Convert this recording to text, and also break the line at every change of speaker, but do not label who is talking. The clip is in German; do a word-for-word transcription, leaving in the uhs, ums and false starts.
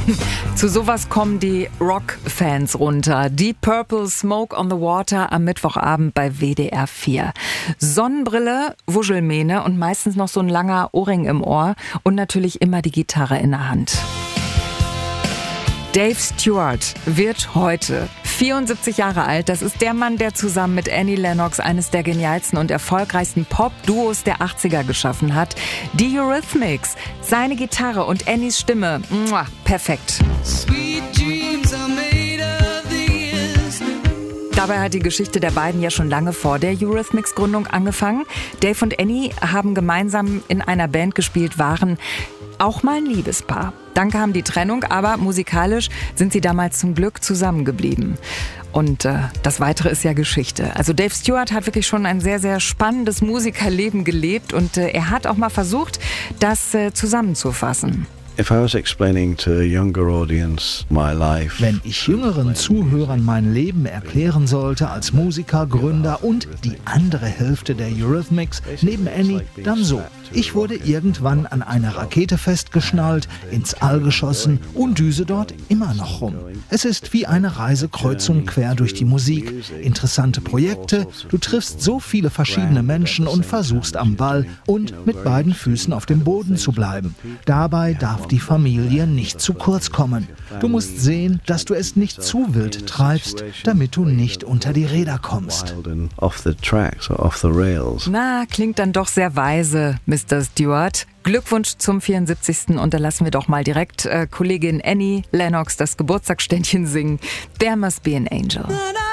Zu sowas kommen die Rock-Fans runter. Deep Purple, Smoke on the Water am Mittwochabend bei W D R vier. Sonnenbrille, Wuschelmähne und meistens noch so ein langer Ohrring im Ohr und natürlich immer die Gitarre in der Hand. Dave Stewart wird heute vierundsiebzig Jahre alt. Das ist der Mann, der zusammen mit Annie Lennox eines der genialsten und erfolgreichsten Pop-Duos der achtziger geschaffen hat. Die Eurythmics. Seine Gitarre und Annies Stimme. Muah, perfekt. Sweet dreams are made of these. Dabei hat die Geschichte der beiden ja schon lange vor der Eurythmics-Gründung angefangen. Dave und Annie haben gemeinsam in einer Band gespielt, waren auch mal ein Liebespaar. Dann kam die Trennung, aber musikalisch sind sie damals zum Glück zusammengeblieben. Und äh, das Weitere ist ja Geschichte. Also Dave Stewart hat wirklich schon ein sehr, sehr spannendes Musikerleben gelebt und äh, er hat auch mal versucht, das äh, zusammenzufassen.
If I was explaining to a younger audience my life,
Wenn ich jüngeren Zuhörern mein Leben erklären sollte als Musiker, Gründer und die andere Hälfte der Eurythmics neben Annie, dann so. Ich wurde irgendwann an eine Rakete festgeschnallt, ins All geschossen und düse dort immer noch rum. Es ist wie eine Reisekreuzung quer durch die Musik. Interessante Projekte, du triffst so viele verschiedene Menschen und versuchst am Ball und mit beiden Füßen auf dem Boden zu bleiben. Dabei darf die Familie nicht zu kurz kommen. Du musst sehen, dass du es nicht zu wild treibst, damit du nicht unter die Räder kommst.
Na, klingt dann doch sehr weise, Mister Stewart. Glückwunsch zum vierundsiebzigsten Und da lassen wir doch mal direkt äh, Kollegin Annie Lennox das Geburtstagsständchen singen. There Must Be an Angel.